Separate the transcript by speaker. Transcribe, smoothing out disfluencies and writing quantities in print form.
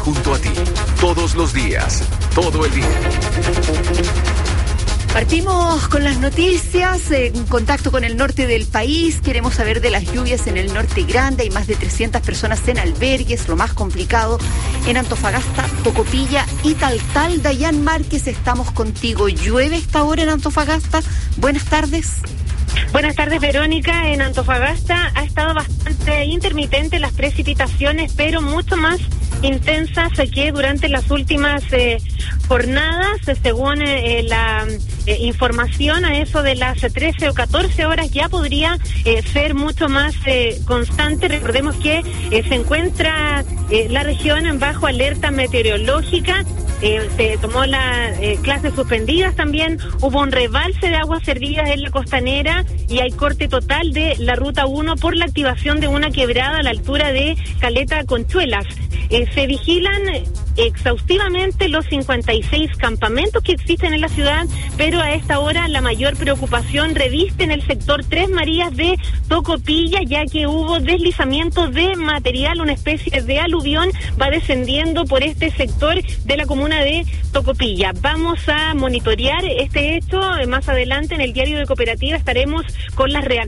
Speaker 1: junto a ti, todos los días, todo el día.
Speaker 2: Partimos con las noticias, en contacto con el norte del país. Queremos saber de las lluvias en el norte grande. Hay más de 300 personas en albergues, lo más complicado en Antofagasta, Tocopilla y Taltal. Dayan Márquez, estamos contigo. ¿Llueve esta hora en Antofagasta? Buenas tardes.
Speaker 3: Buenas tardes, Verónica. En Antofagasta ha estado bastante intermitente las precipitaciones, pero mucho más intensas que durante las últimas jornadas, según la información, a eso de las 13 o 14 horas ya podría ser mucho más constante. Recordemos que se encuentra la región bajo alerta meteorológica. Se tomó las clases suspendidas también, hubo un rebalse de aguas servidas en la costanera y hay corte total de la ruta 1 por la activación de una quebrada a la altura de Caleta Conchuelas. Se vigilan exhaustivamente los 56 campamentos que existen en la ciudad, pero a esta hora la mayor preocupación reviste en el sector Tres Marías de Tocopilla, ya que hubo deslizamiento de material, una especie de aluvión va descendiendo por este sector de la comuna de Tocopilla. Vamos a monitorear este hecho más adelante en el diario de Cooperativa, estaremos con las reacciones